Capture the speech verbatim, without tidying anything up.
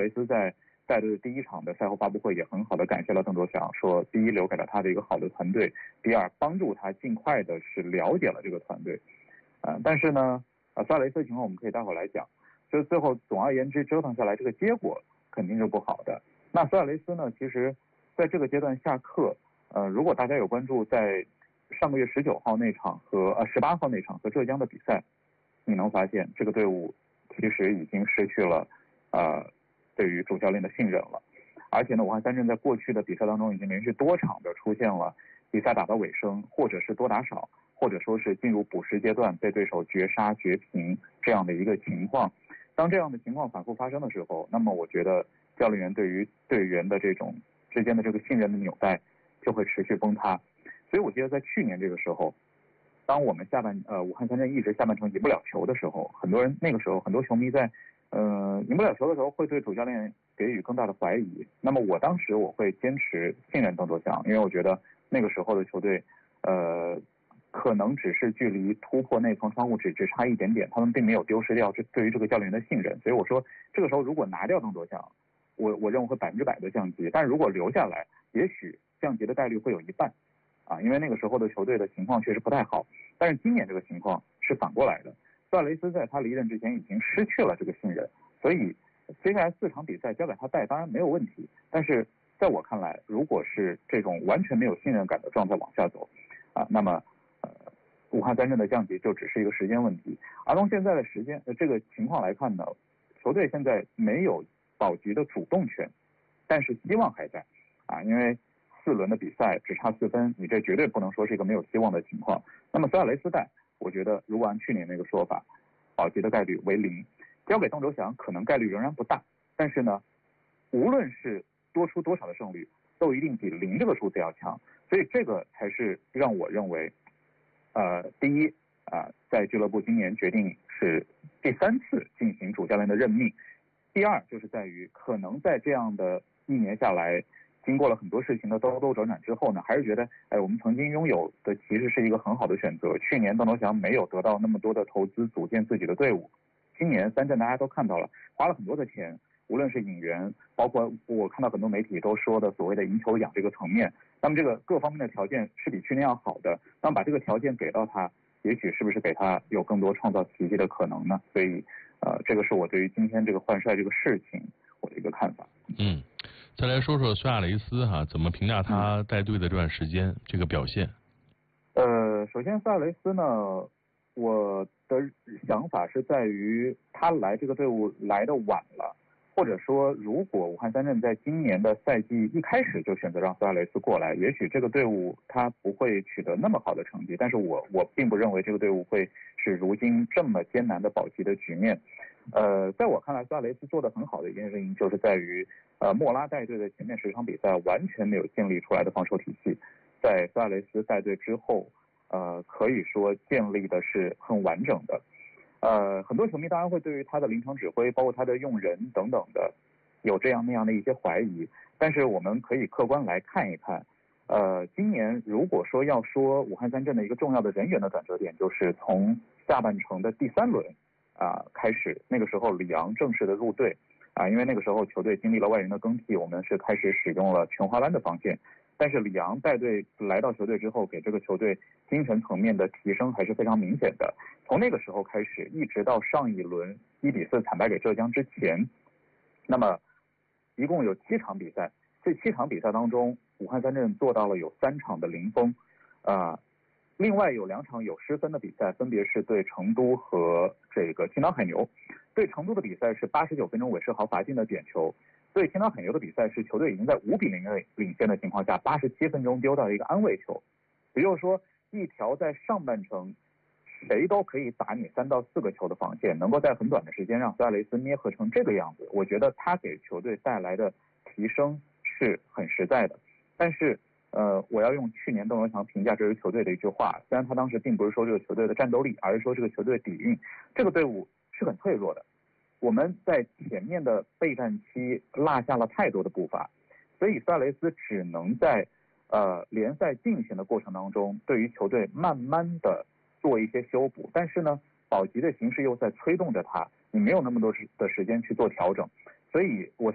雷斯在带队的第一场的赛后发布会也很好的感谢了邓卓翔，说第一留给了他的一个好的团队，第二帮助他尽快的是了解了这个团队。呃，但是呢，呃，苏亚雷斯的情况我们可以待会儿来讲。就是最后总而言之折腾下来，这个结果肯定是不好的。那苏亚雷斯呢，其实在这个阶段下课，呃，如果大家有关注在上个月十九号那场和呃十八号那场和浙江的比赛，你能发现这个队伍其实已经失去了呃对于主教练的信任了。而且呢，武汉三镇在过去的比赛当中已经连续多场的出现了比赛打到尾声，或者是多打少，或者说是进入补时阶段被对手绝杀绝平这样的一个情况。当这样的情况反复发生的时候，那么我觉得教练员对于队员的这种之间的这个信任的纽带就会持续崩塌。所以我记得在去年这个时候，当我们下半呃武汉三镇一直下半程赢不了球的时候，很多人那个时候很多球迷在呃赢不了球的时候会对主教练给予更大的怀疑。那么我当时我会坚持信任邓卓翔，因为我觉得那个时候的球队呃可能只是距离突破那层窗户纸只差一点点，他们并没有丢失掉这对于这个教练员的信任。所以我说这个时候如果拿掉邓卓翔，我我认为会百分之百的降级，但如果留下来，也许降级的概率会有一半啊，因为那个时候的球队的情况确实不太好。但是今年这个情况是反过来的，苏亚雷斯在他离任之前已经失去了这个信任，所以接下来四场比赛交给他带当然没有问题，但是在我看来，如果是这种完全没有信任感的状态往下走啊，那么呃武汉三镇的降级就只是一个时间问题。而从现在的时间、呃、这个情况来看呢，球队现在没有保级的主动权，但是希望还在啊，因为四轮的比赛只差四分，你这绝对不能说是一个没有希望的情况。那么苏亚雷斯带，我觉得如果按去年那个说法，保级的概率为零，交给邓卓翔可能概率仍然不大，但是呢，无论是多出多少的胜率，都一定比零这个数字要强。所以这个才是让我认为，呃，第一啊、呃，在俱乐部今年决定是第三次进行主教练的任命。第二就是在于，可能在这样的一年下来，经过了很多事情的兜兜转转之后呢，还是觉得，哎，我们曾经拥有的其实是一个很好的选择。去年邓卓翔没有得到那么多的投资组建自己的队伍，今年三镇大家都看到了，花了很多的钱，无论是引援，包括我看到很多媒体都说的所谓的赢球奖这个层面，那么这个各方面的条件是比去年要好的。那么把这个条件给到他，也许是不是给他有更多创造奇迹的可能呢？所以，呃，这个是我对于今天这个换帅这个事情我的一个看法。 嗯。再来说说苏亚雷斯哈，怎么评价他带队的这段时间、嗯、这个表现？ 呃，首先苏亚雷斯呢，我的想法是在于他来这个队伍来的晚了，或者说如果武汉三镇在今年的赛季一开始就选择让苏亚雷斯过来，也许这个队伍他不会取得那么好的成绩。但是我我并不认为这个队伍会是如今这么艰难的保级的局面。呃，在我看来，苏亚雷斯做得很好的一件事情，就是在于，呃，莫拉带队的前面十场比赛完全没有建立出来的防守体系，在苏亚雷斯带队之后，呃，可以说建立的是很完整的。呃，很多球迷当然会对于他的临场指挥，包括他的用人等等的，有这样那样的一些怀疑，但是我们可以客观来看一看。呃，今年如果说要说武汉三镇的一个重要的人员的转折点，就是从下半程的第三轮。啊，开始那个时候里昂正式的入队啊，因为那个时候球队经历了外援的更替，我们是开始使用了全华班的防线。但是里昂带队来到球队之后，给这个球队精神层面的提升还是非常明显的。从那个时候开始，一直到上一轮一比四惨败给浙江之前，那么一共有七场比赛，这七场比赛当中，武汉三镇做到了有三场的零封，啊。另外有两场有失分的比赛，分别是对成都和这个青岛海牛。对成都的比赛是八十九分钟韦世豪罚进的点球，对青岛海牛的比赛是球队已经在五比零的领先的情况下，八十七分钟丢到了一个安慰球。也就是说，一条在上半程谁都可以打你三到四个球的防线，能够在很短的时间让苏亚雷斯捏合成这个样子，我觉得他给球队带来的提升是很实在的。但是呃，我要用去年邓卓翔评价这支球队的一句话，虽然他当时并不是说这个球队的战斗力，而是说这个球队的底蕴，这个队伍是很脆弱的。我们在前面的备战期落下了太多的步伐，所以苏亚雷斯只能在呃联赛进行的过程当中，对于球队慢慢的做一些修补。但是呢，保级的形势又在催动着他，你没有那么多的时间去做调整，所以我